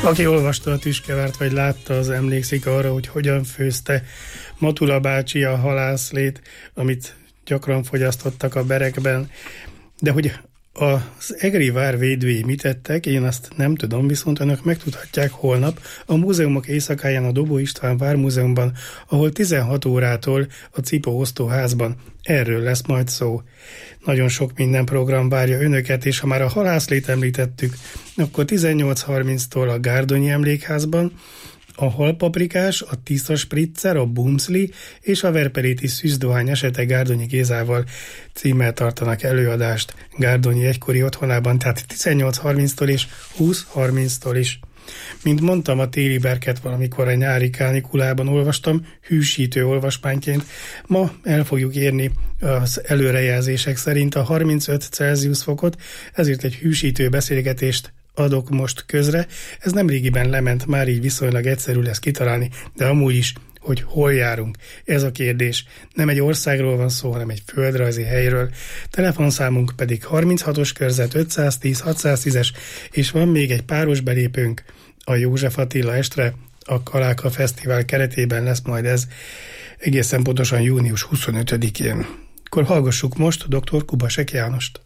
Aki olvasta a Tüskevert, vagy látta, az emlékszik arra, hogy hogyan főzte Matula bácsi a halászlét, amit gyakran fogyasztottak a berekben. De hogy az egri vár védői mit tettek, én azt nem tudom, viszont önök megtudhatják holnap a múzeumok éjszakáján a Dobó István Vármúzeumban, ahol 16 órától a Cipó osztóházban erről lesz majd szó. Nagyon sok minden program várja önöket, és ha már a halászlét említettük, akkor 18:30-tól a Gárdonyi Emlékházban a halpaprikás, a tiszta spritzer, a bumszli és a verperéti szűzdohány esete Gárdonyi Gézával címmel tartanak előadást Gárdonyi egykori otthonában, tehát 18:30-tól és 20:30-tól is. Mint mondtam, a téli berket valamikor a nyári kánikulában olvastam, hűsítő olvasmányként. Ma el fogjuk érni az előrejelzések szerint a 35 Celsius fokot, ezért egy hűsítő beszélgetést adok most közre. Ez nemrégiben lement, már így viszonylag egyszerű lesz kitalálni, de amúgy is, hogy hol járunk. Ez a kérdés. Nem egy országról van szó, hanem egy földrajzi helyről. Telefonszámunk pedig 36-os körzet 510-610-es, és van még egy páros belépőnk a József Attila estre, a Kaláka Fesztivál keretében lesz majd ez egészen pontosan június 25-én. Akkor hallgassuk most dr. Kubasek Jánost.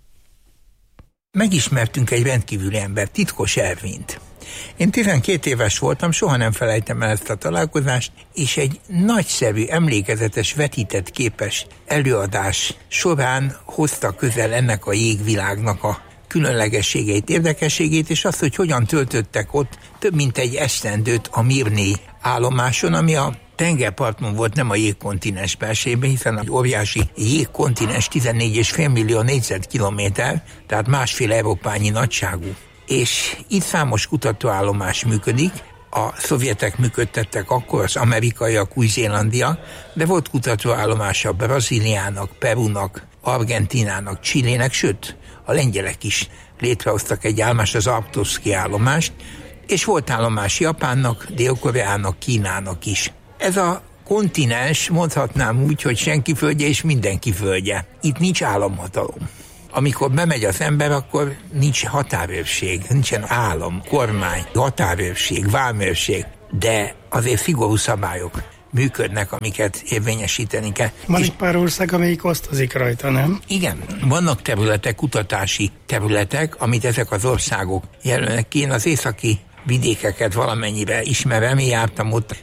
Megismertünk egy rendkívüli ember, Titkos Ervint. Én 12 éves voltam, soha nem felejtem el ezt a találkozást, és egy nagyszerű, emlékezetes, vetített képes előadás során hozta közel ennek a jégvilágnak a különlegességeit, érdekességét, és azt, hogy hogyan töltöttek ott több mint egy esztendőt a Mirné állomáson, ami a tengerparton volt, nem a jégkontinens belsejében, hiszen egy óriási jégkontinens 14,5 millió négyzetkilométer, tehát másfél európányi nagyságú. És itt számos kutatóállomás működik, a szovjetek működtettek akkor, az amerikaiak, Új-Zélandia, de volt kutatóállomása Brazíliának, Perunak, Argentinának, Chilének, sőt, a lengyelek is létrehoztak egy állomást, az Arctoszki állomást, és volt állomás Japánnak, Dél-Koreának, Kínának is. Ez a kontinens, mondhatnám úgy, hogy senki földje és mindenki földje. Itt nincs államhatalom. Amikor bemegy az ember, akkor nincs határőrség, nincsen állam, kormány, határőrség, vámőrség, de azért szigorú szabályok működnek, amiket érvényesíteni kell. Van egy pár ország, amelyik osztozik rajta, nem? Igen, vannak területek, kutatási területek, amit ezek az országok jelölnek ki. Én az északi vidékeket valamennyire ismerem, én jártam ott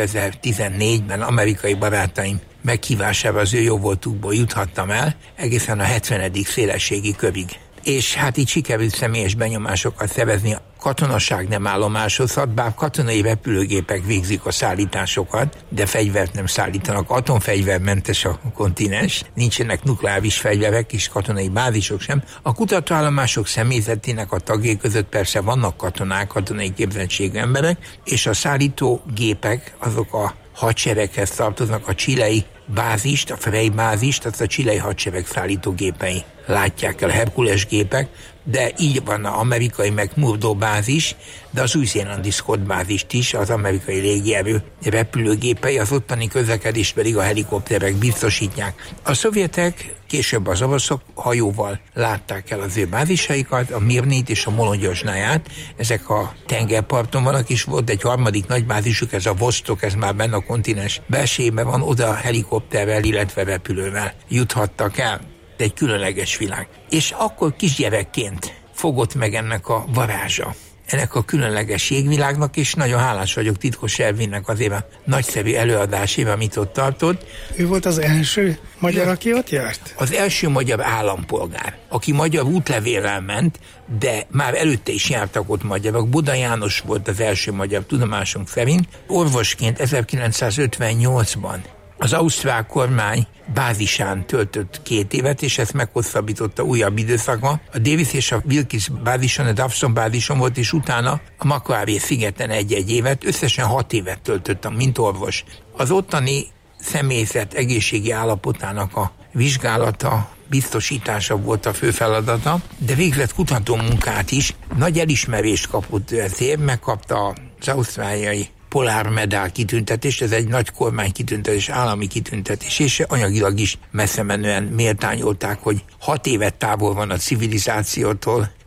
2014-ben amerikai barátaim meghívásával, az ő jóvoltukból juthattam el, egészen a 70. szélességi körig. És hát így sikerült személyes benyomásokat szerezni. A katonaság nem állomásozhat, bár katonai repülőgépek végzik a szállításokat, de fegyvert nem szállítanak. Atomfegyvermentes a kontinens, nincsenek nukleáris fegyverek és katonai bázisok sem. A kutatóállomások személyzetének a tagjai között persze vannak katonák, katonai képzettségű emberek, és a szállítógépek azok a hadsereghez tartoznak, a chilei bázist, a Frey bázist, azt a chilei hadsereg szállítógépei látják el, a Herkules gépek, de így van az amerikai meg Murdo bázis, de az új-zélandi Scott bázist is, az amerikai légierő repülőgépei, az ottani közlekedést pedig a helikopterek biztosítják. A szovjetek, később az oroszok hajóval látták el az ő bázisaikat, a Mirnét és a Molonyosnáját, ezek a tengerparton vannak, és volt egy harmadik nagy bázisuk, ez a Vostok, ez már benne a kontinens belsejében van, oda helikopterrel, illetve repülővel juthattak el. Egy különleges világ. És akkor kisgyerekként fogott meg ennek a varázsa, ennek a különleges jégvilágnak, és nagyon hálás vagyok Titkos Ervinnek azért a nagyszerű előadásében, amit ott tartott. Ő volt az első magyar, aki ott járt? Az első magyar állampolgár, aki magyar útlevéllel ment, de már előtte is jártak ott magyarok. Buda János volt az első magyar tudomásunk szerint. Orvosként 1958-ban az ausztrál kormány bázisán töltött 2 évet, és ezt meghosszabbította újabb időszakba. A Davis és a Wilkes bázison, a Dawson bázison volt, és utána a Macquarie szigeten 1-1 évet, összesen 6 évet töltöttem, mint orvos. Az ottani személyzet egészségi állapotának a vizsgálata, biztosítása volt a fő feladata, de végzett kutatómunkát is. Nagy elismerést kapott ő ezért, megkapta az ausztráliai Polár medál kitüntetés, ez egy nagy kormány kitüntetés, állami kitüntetés, és anyagilag is messze menően méltányolták, hogy 6 évet távol van a civilizációtól,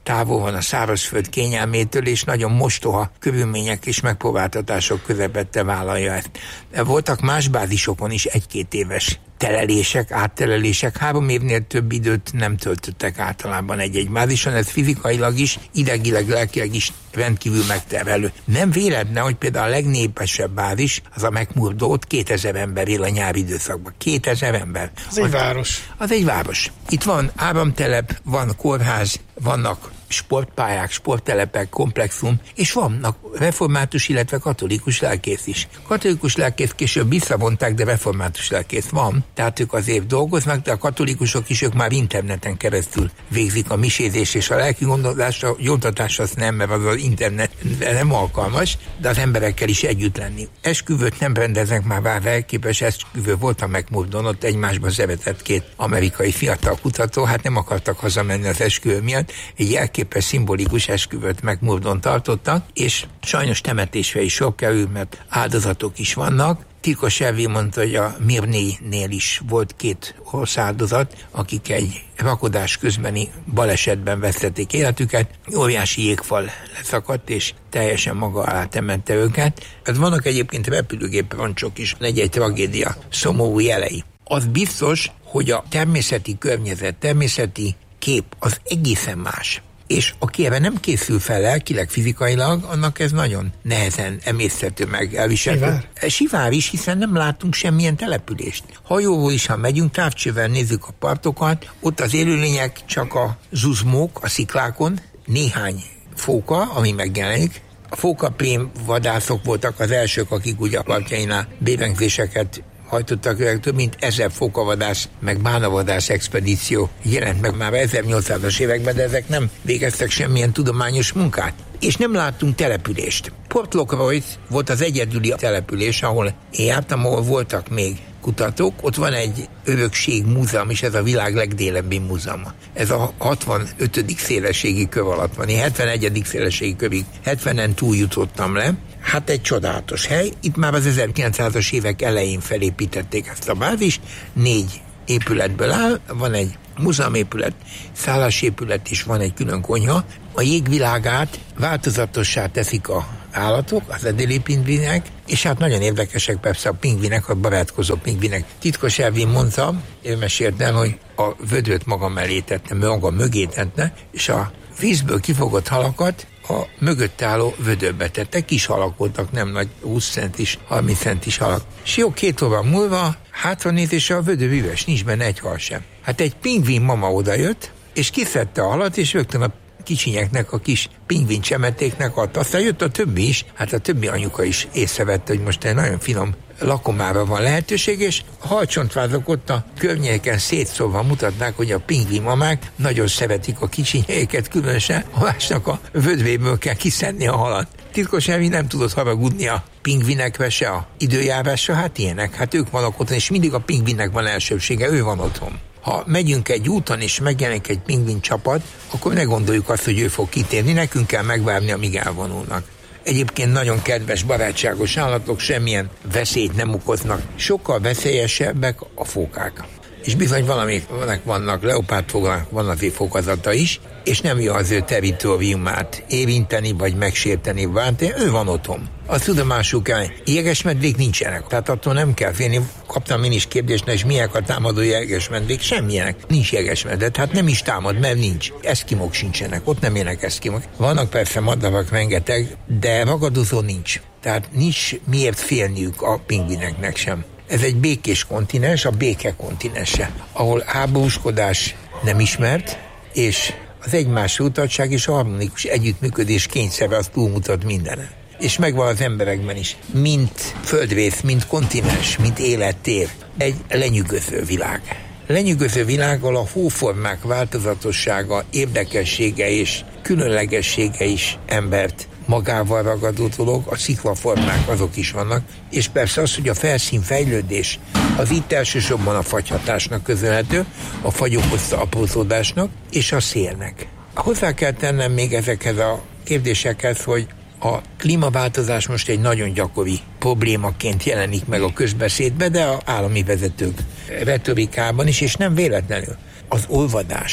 távol van a szárazföld kényelmétől, és nagyon mostoha körülmények és megpróbáltatások közepette vállalja ezt. Voltak más bázisokon is 1-2 éves telelések, áttelelések, 3 évnél több időt nem töltöttek általában egy-egy bázison, ez fizikailag is, idegileg, lelkileg is rendkívül megterhelő. Nem véletlen, hogy például a legnépesebb bázis, az a McMurdo, ott 2000 ember él a nyári időszakban. 2000 ember. Az egy város. Az egy város. Itt van áramtelep, van kórház, vannak sportpályák, sporttelepek, komplexum, és vannak református, illetve katolikus lelkész is. Katolikus lelkész később visszavonták, de református lelkész van, tehát ők azért dolgoznak, de a katolikusok is, ők már interneten keresztül végzik a misézés és a lelki gondolásra, gyóntatás az nem, mert az internet nem alkalmas, de az emberekkel is együtt lenni. Esküvőt nem rendeznek már, bár elképes esküvő volt a McMurdon, ott egymásba szeretett 2 amerikai fiatal kutató, hát nem akartak hazamenni az esküvő miatt, egy elképes szimbolikus esküvőt McMurdon tartottak, és sajnos temetésre is sok kerül, mert áldozatok is vannak. Titkos Ervin mondta, hogy a Mirnénél is volt 2 orszáldozat, akik egy rakodás közbeni balesetben vesztették életüket. Óriási jégfal leszakadt, és teljesen maga alá temette őket. Ez vannak egyébként repülőgép roncsok is, egy tragédia szomorú jelei. Az biztos, hogy a természeti környezet, természeti kép az egészen más. És aki ebben nem készül fel lelkileg, fizikailag, annak ez nagyon nehezen emészhető meg, elviselhető. Sivár is, hiszen nem látunk semmilyen települést. Hajóval is, ha megyünk, távcsővel nézzük a partokat, ott az élőlények csak a zuzmók a sziklákon, néhány fóka, ami megjelenik. A fókaprém vadászok voltak az elsők, akik ugye a partjainál bérengzéseket hajtottak, több mint 1000 fókavadász, meg bánavadász expedíció jelent meg már 1800-as években, de ezek nem végeztek semmilyen tudományos munkát. És nem láttunk települést. Port Lockroyd volt az egyedüli település, ahol én jártam, ahol voltak még kutatók. Ott van egy örökség múzeum, és ez a világ legdélebbi múzeuma. Ez a 65. szélességi köv alatt van. Én 71. szélességi kövig 70-en túljutottam le. Hát egy csodálatos hely. Itt már az 1900-as évek elején felépítették ezt a bázist. 4 épületből áll, van egy múzeumépület, szállásépület és van egy külön konyha. A jégvilágát változatossá teszik a állatok, az edéli pingvinek, és hát nagyon érdekesek persze a pingvinek, a barátkozó pingvinek. Titkos Ervin mondta, ő mesélt el, hogy a vödröt maga mellé tette, maga mögé tette, és a vízből kifogott halakat a mögött álló vödörbe tette. Kis halak voltak, nem nagy 20 centis, 30 centis halak. És jó 2 óra múlva hátranéz, és a vödör üres, nincs benne egy hal sem. Hát egy pingvin mama odajött, és kiszedte a halat, és rögtön a kicsinyeknek, a kis pingvin csemetéknek adta. Aztán jött a többi is, hát a többi anyuka is észrevette, hogy most egy nagyon finom lakomára van lehetőség, és a halcsontvázok ott a környéken szétszólva mutatnák, hogy a pingvin mamák nagyon szeretik a kicsinyeiket, különösen a másnak a vödréből kell kiszedni a halat. Titkos Ervin nem tudott haragudni a pingvinekre se, a időjárásra, hát ilyenek, hát ők vannak otthon, és mindig a pingvinnek van elsőbsége, ő van otthon. Ha megyünk egy úton, és megjelenik egy pingvin csapat, akkor ne gondoljuk azt, hogy ő fog kitérni, nekünk kell megvárni, amíg elvonulnak. Egyébként nagyon kedves, barátságos állatok, semmilyen veszélyt nem okoznak. Sokkal veszélyesebbek a fókák. És bizony vannak leopárdfogak, van azért fokozata is, és nem jó az ő territóriumát érinteni, vagy megsérteni, ő van otthon. Azt tudomásul kell, jegesmedvék nincsenek, tehát attól nem kell félni. Kaptam én is kérdést, és milyenek a támadó jegesmedvék? Semmilyenek. Nincs jegesmedve, hát nem is támad, mert nincs. Eszkimok sincsenek, ott nem élnek eszkimok. Vannak persze madarak rengeteg, de ragadozó nincs. Tehát nincs miért félniük a pingvineknek sem. Ez egy békés kontinens, a béke kontinense, ahol háborúskodás nem ismert, és az egymásra utaltság és harmonikus együttműködés kényszere az túlmutat mindenen. És megvan az emberekben is, mint földrész, mint kontinens, mint élettér, egy lenyűgöző világ. Lenyűgöző világ, ahol a hóformák változatossága, érdekessége és különlegessége is embert magával ragadó dolog, a sziklaformák azok is vannak, és persze az, hogy a felszínfejlődés az itt elsősorban a fagyhatásnak köszönhető, a fagyok aprózódásnak és a szélnek. Hozzá kell tennem még ezekhez a kérdésekhez, hogy a klímaváltozás most egy nagyon gyakori problémaként jelenik meg a közbeszédben, de az állami vezetők retorikában is, és nem véletlenül. Az olvadása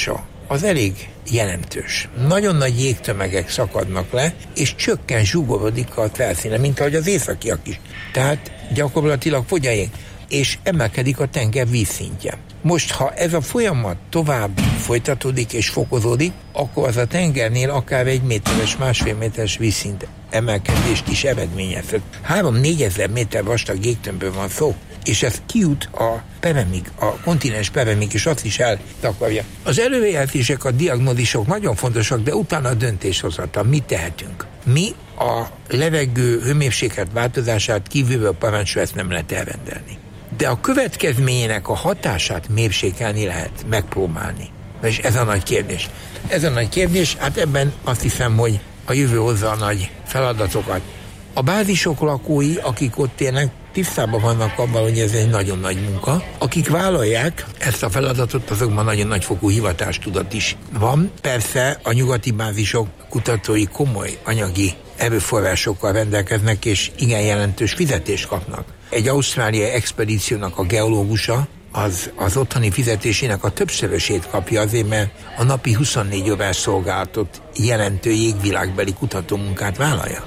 az elég jelentős. Nagyon nagy jégtömegek szakadnak le, és csökken, zsugorodik a felszíne, mint ahogy az északiak is. Tehát gyakorlatilag fogy a jég, és emelkedik a tenger vízszintje. Most, ha ez a folyamat tovább folytatódik és fokozódik, akkor az a tengernél akár 1 méteres, 1,5 méteres vízszint emelkedést is eredményezhet. 3-4 ezer méter vastag jégtömbből van szó, és ez kijut a peremig, a kontinens peremig, és azt is eltakarja. Az előrejelzések, a diagnózisok nagyon fontosak, de utána a döntéshozatal. Mit tehetünk? Mi a levegő hőmérséklet változását kívülről parancsolja, ezt nem lehet elrendelni. De a következményének a hatását mérsékelni lehet, megpróbálni. És ez a nagy kérdés. Ez a nagy kérdés, hát ebben azt hiszem, hogy a jövő hozza a nagy feladatokat. A bázisok lakói, akik ott élnek, tisztában vannak abban, hogy ez egy nagyon nagy munka. Akik vállalják ezt a feladatot, azokban nagyon nagyfokú hivatástudat is van. Persze a nyugati bázisok kutatói komoly anyagi erőforrásokkal rendelkeznek, és igen jelentős fizetést kapnak. Egy ausztráliai expedíciónak a geológusa az otthoni fizetésének a többszörösét kapja azért, mert a napi 24 órás szolgálatot jelentő jégvilágbeli kutatómunkát vállalja.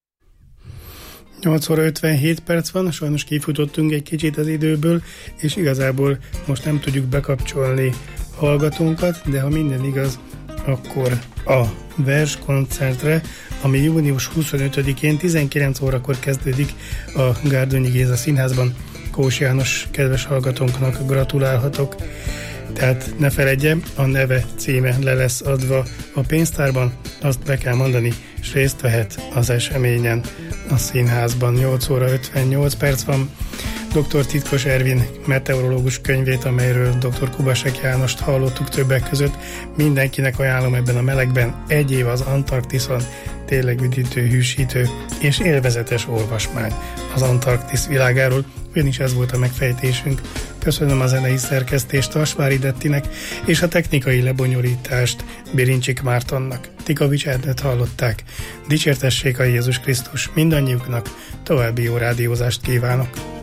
8 óra 57 perc van, sajnos kifutottunk egy kicsit az időből, és igazából most nem tudjuk bekapcsolni hallgatónkat, de ha minden igaz, akkor a verskoncertre, ami június 25-én 19 órakor kezdődik a Gárdonyi Géza Színházban. Kós János kedves hallgatónknak gratulálhatok. Tehát ne feledje, a neve, címe le lesz adva a pénztárban, azt be kell mondani, és részt vehet az eseményen a színházban. 8 óra 58 perc van. Dr. Titkos Ervin meteorológus könyvét, amelyről dr. Kubasek Jánost hallottuk többek között. Mindenkinek ajánlom ebben a melegben. 1 év az Antarktiszon, tényleg üdítő, hűsítő és élvezetes olvasmány az Antarktisz világáról. Ugyanis ez volt a megfejtésünk. Köszönöm a zenei szerkesztést Tasvári Dettinek és a technikai lebonyolítást Birincsik Mártonnak. Tikavics Ernőt hallották. Dicsértessék a Jézus Krisztus mindannyiuknak, további jó rádiózást kívánok!